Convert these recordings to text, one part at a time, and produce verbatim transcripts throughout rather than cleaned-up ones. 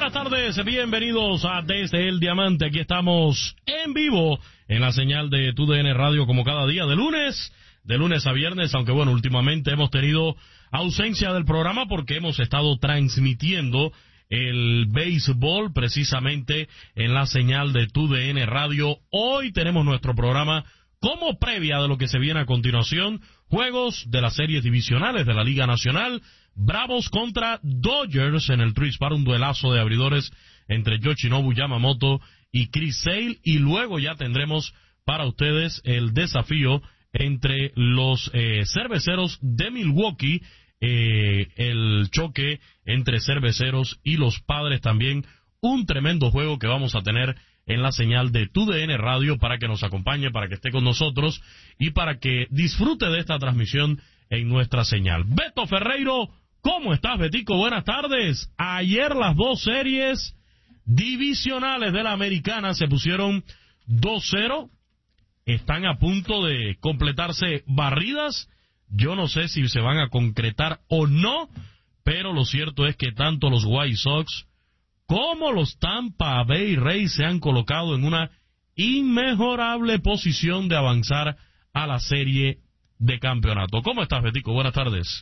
buenas tardes, bienvenidos a Desde el Diamante. Aquí estamos en vivo en la señal de Tu D N Radio como cada día de lunes, de lunes a viernes, aunque bueno, últimamente hemos tenido ausencia del programa porque hemos estado transmitiendo el béisbol precisamente en la señal de Tu D N Radio. Hoy tenemos nuestro programa como previa de lo que se viene a continuación, juegos de las series divisionales de la Liga Nacional. Bravos contra Dodgers en el Truist Park, un duelazo de abridores entre Yoshinobu Yamamoto y Chris Sale, y luego ya tendremos para ustedes el desafío entre los eh, cerveceros de Milwaukee, eh, el choque entre cerveceros y los Padres también, un tremendo juego que vamos a tener en la señal de Tu D N Radio para que nos acompañe, para que esté con nosotros y para que disfrute de esta transmisión en nuestra señal. Beto Ferreiro, ¿cómo estás, Betico? Buenas tardes. Ayer las dos series divisionales de la Americana se pusieron dos cero. Están a punto de completarse barridas. Yo no sé si se van a concretar o no, pero lo cierto es que tanto los White Sox como los Tampa Bay Rays se han colocado en una inmejorable posición de avanzar a la serie de campeonato. ¿Cómo estás, Betico? Buenas tardes.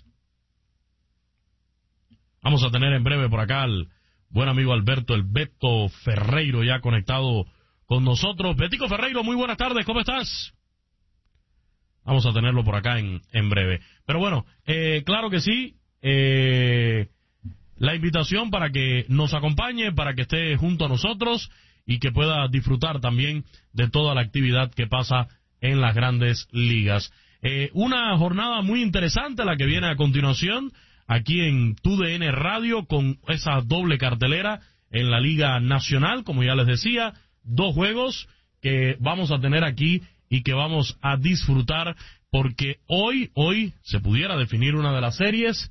Vamos a tener en breve por acá al buen amigo Alberto, el Beto Ferreiro, ya conectado con nosotros. Betico Ferreiro, muy buenas tardes, ¿cómo estás? Vamos a tenerlo por acá en, en breve. Pero bueno, eh, claro que sí, eh, la invitación para que nos acompañe, para que esté junto a nosotros y que pueda disfrutar también de toda la actividad que pasa en las grandes ligas. Eh, una jornada muy interesante la que viene a continuación aquí en Tu D N Radio con esa doble cartelera en la Liga Nacional, como ya les decía, dos juegos que vamos a tener aquí y que vamos a disfrutar porque hoy, hoy se pudiera definir una de las series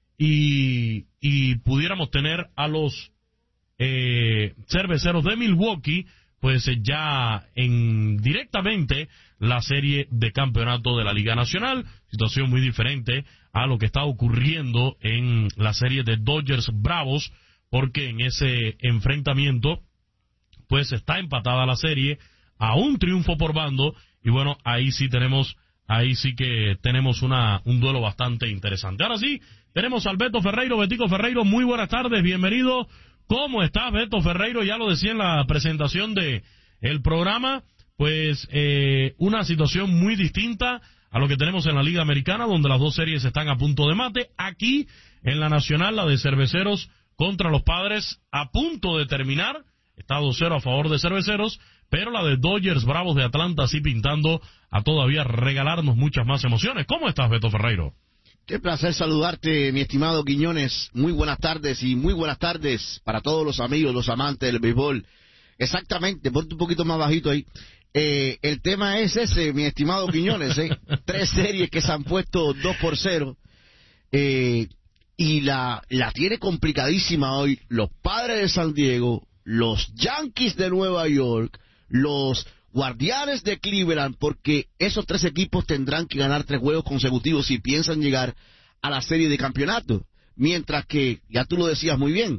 y, y pudiéramos tener a los eh, cerveceros de Milwaukee pues ya en directamente la serie de campeonato de la Liga Nacional, situación muy diferente a lo que está ocurriendo en la serie de Dodgers Bravos, porque en ese enfrentamiento pues está empatada la serie a un triunfo por bando, y bueno, ahí sí tenemos, ahí sí que tenemos una un duelo bastante interesante. Ahora sí, tenemos al Beto Ferreiro. Betico Ferreiro, muy buenas tardes, bienvenido. ¿Cómo estás, Beto Ferreiro? Ya lo decía en la presentación de el programa, pues eh, una situación muy distinta a lo que tenemos en la Liga Americana, donde las dos series están a punto de mate. Aquí, en la Nacional, la de Cerveceros contra los Padres, a punto de terminar, está dos cero a favor de Cerveceros, pero la de Dodgers Bravos de Atlanta sí pintando a todavía regalarnos muchas más emociones. ¿Cómo estás, Beto Ferreiro? Qué placer saludarte, mi estimado Quiñones. Muy buenas tardes y muy buenas tardes para todos los amigos, los amantes del béisbol. Exactamente, ponte un poquito más bajito ahí. Eh, el tema es ese, mi estimado Quiñones, ¿eh? Tres series que se han puesto dos por cero. Eh, y la, la tiene complicadísima hoy los Padres de San Diego, los Yankees de Nueva York, los Guardianes de Cleveland, porque esos tres equipos tendrán que ganar tres juegos consecutivos si piensan llegar a la serie de campeonato. Mientras que, ya tú lo decías muy bien,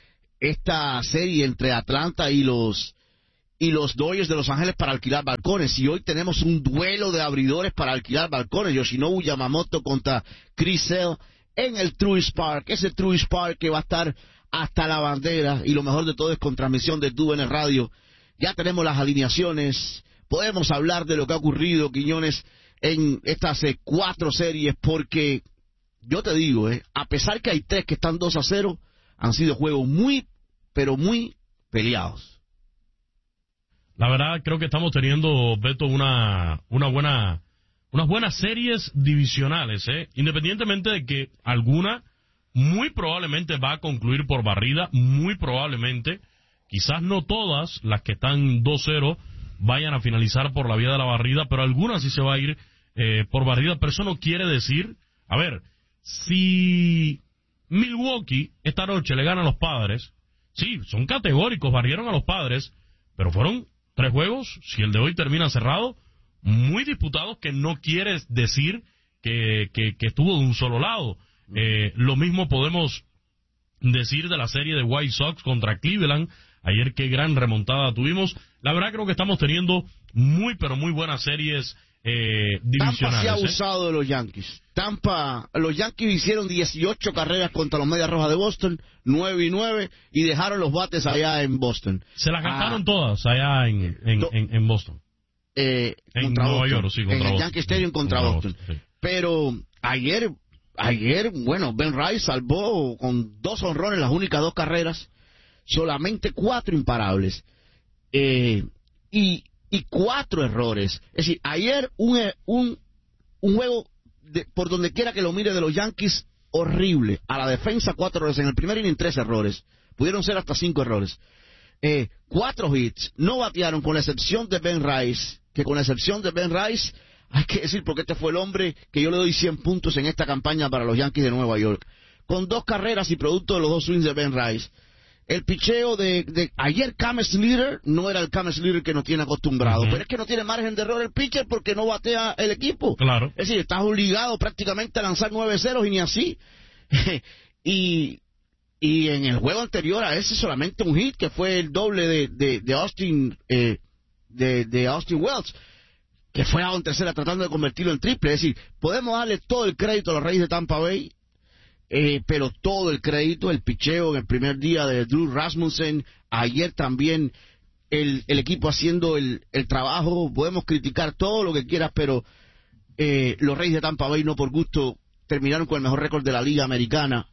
esta serie entre Atlanta y los y los Dodgers de Los Ángeles para alquilar balcones, y hoy tenemos un duelo de abridores para alquilar balcones, Yoshinobu Yamamoto contra Chris Sale en el Truist Park, ese Truist Park que va a estar hasta la bandera, y lo mejor de todo es con transmisión de Tu D N Radio. Ya tenemos las alineaciones, podemos hablar de lo que ha ocurrido, Quiñones, en estas eh, cuatro series, porque yo te digo, eh, a pesar que hay tres que están dos a cero, han sido juegos muy, pero muy peleados. La verdad, creo que estamos teniendo, Beto, una, una buena, unas buenas series divisionales, eh, independientemente de que alguna muy probablemente va a concluir por barrida, muy probablemente. Quizás no todas las que están dos cero vayan a finalizar por la vía de la barrida, pero algunas sí se va a ir eh, por barrida. Pero eso no quiere decir, a ver, si Milwaukee esta noche le gana a los Padres, sí, son categóricos, barrieron a los Padres, pero fueron tres juegos, si el de hoy termina cerrado, muy disputados, que no quiere decir que, que, que estuvo de un solo lado. Eh, lo mismo podemos decir de la serie de White Sox contra Cleveland? Ayer qué gran remontada tuvimos. La verdad creo que estamos teniendo muy pero muy buenas series eh, divisionales. Tampa se ha ¿eh? abusado de los Yankees. Tampa, los Yankees hicieron dieciocho carreras contra los Medias Rojas de Boston, nueve y nueve, y dejaron los bates allá en Boston. Se las gastaron ah, todas allá en, en, do, en, en Boston. Eh, en contra Nueva Boston, York, sí, contra en el Boston. Yankee Stadium contra, contra Boston. Boston sí. Pero ayer, ayer, bueno, Ben Rice salvó con dos honrones las únicas dos carreras, solamente cuatro imparables eh, y, y cuatro errores. Es decir, ayer un, un, un juego de, por donde quiera que lo mire de los Yankees horrible. A la defensa cuatro errores, en el primer inning tres errores, pudieron ser hasta cinco errores. Eh, cuatro hits, no batearon con la excepción de Ben Rice, que con la excepción de Ben Rice, hay que decir porque este fue el hombre que yo le doy cien puntos en esta campaña para los Yankees de Nueva York, con dos carreras y producto de los dos swings de Ben Rice. El picheo de, de ayer, Cam Slater no era el Cam Slater que nos tiene acostumbrado, uh-huh. pero es que no tiene margen de error el pitcher porque no batea el equipo. Claro. Es decir, estás obligado prácticamente a lanzar nueve ceros y ni así. y, y en el juego anterior a ese solamente un hit que fue el doble de, de, de Austin eh, de, de Austin Wells, que fue a en tercera tratando de convertirlo en triple. Es decir, podemos darle todo el crédito a los Reyes de Tampa Bay. Eh, pero todo el crédito, el picheo en el primer día de Drew Rasmussen, ayer también el, el equipo haciendo el, el trabajo, podemos criticar todo lo que quieras, pero eh, los Reyes de Tampa Bay no por gusto terminaron con el mejor récord de la Liga Americana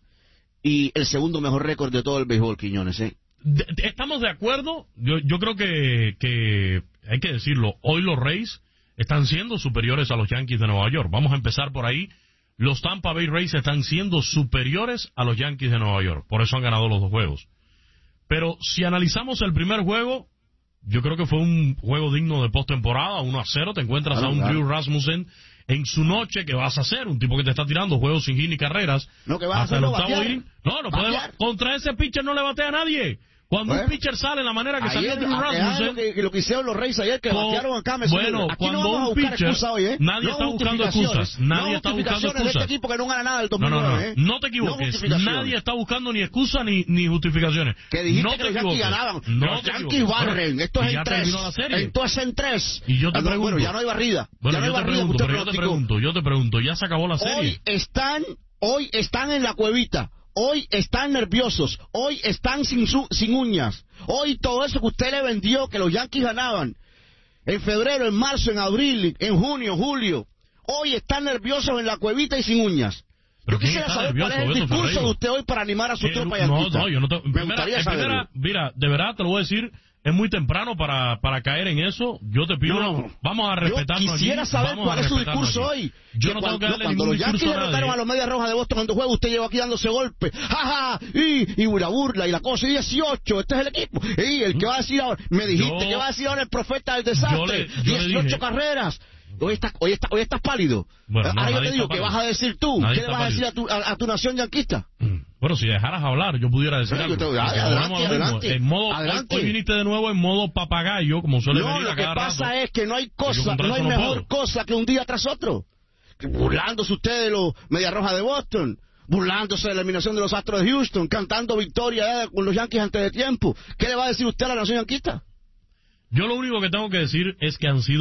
y el segundo mejor récord de todo el béisbol, Quiñones. ¿eh? De, de, ¿Estamos de acuerdo? Yo, yo creo que, que hay que decirlo, hoy los Rays están siendo superiores a los Yankees de Nueva York. Vamos a empezar por ahí. Los Tampa Bay Rays están siendo superiores a los Yankees de Nueva York. Por eso han ganado los dos juegos. Pero si analizamos el primer juego, yo creo que fue un juego digno de postemporada, uno a cero. Te encuentras claro, a un claro. Drew Rasmussen en su noche. ¿Qué vas a hacer? Un tipo que te está tirando juegos sin hit ni carreras. No, que vas a hacer el octavo inning. No, no puede. Contra ese pitcher no le batea a nadie. Cuando bueno, un pitcher sale en la manera que ayer, salió Drew Rasmussen, lo que, lo que hicieron los Reyes ayer, que con, batearon a Cam bueno, aquí cuando no vamos un a buscar pitcher, excusa hoy, ¿eh? nadie no está buscando excusas, nadie no está buscando excusas. De este equipo que no gana nada del dos mil nueve, no, no, no, ¿eh? no te equivoques, no nadie está buscando ni excusas ni, ni justificaciones. Que dijiste no que los Yankees ganaban, no los Yankees barren, esto es en tres, esto es en tres. Y yo te pregunto, bueno, ya no hay barrida, bueno, ya no hay yo te barrida, pregunto, pero yo te pregunto, yo te pregunto, ya se acabó la serie. Hoy están, hoy están en la cuevita. Hoy están nerviosos, hoy están sin, su, sin uñas, hoy todo eso que usted le vendió, que los Yankees ganaban, en febrero, en marzo, en abril, en junio, julio, hoy están nerviosos en la cuevita y sin uñas. Pero yo quisiera saber nervioso, cuál es el Beto discurso Ferreiro? de usted hoy para animar a su eh, tropa no, yanquista. No, yo no te, Me primera, gustaría saberlo. Primera, mira, de verdad te lo voy a decir, es muy temprano para, para caer en eso. Yo te pido, no, vamos a respetarnos. Yo quisiera allí, saber cuál es su discurso allí. hoy. Yo no cuando, tengo que darle cuando ningún los Yankees derrotaron a, a los Medias Rojas de Boston cuando juega, usted lleva aquí dándose golpes. ¡Ja, ja! Y, y la burla y la cosa. Y dieciocho, este es el equipo. Y el que va a decir ahora, me dijiste yo, que va a decir ahora el profeta del desastre. Yo le, yo dieciocho dije, carreras. Hoy estás, hoy, estás, hoy estás pálido. Bueno, no, ahora yo te digo, ¿qué vas a decir tú? Nadie ¿Qué le vas a decir a tu, a, a tu nación yanquista? Bueno, si dejaras hablar, yo pudiera decir sí, algo. Te, adelante, adelante, en modo, adelante. Hoy, hoy viniste de nuevo en modo papagayo, como suele no, venir a cada lo que pasa rato. es que no hay cosa, no hay no mejor puedo. cosa que un día tras otro. Burlándose usted de los Medias Rojas de Boston, burlándose de la eliminación de los Astros de Houston, cantando victoria eh, con los Yankees antes de tiempo. ¿Qué le va a decir usted a la nación yanquista? Yo lo único que tengo que decir es que han sido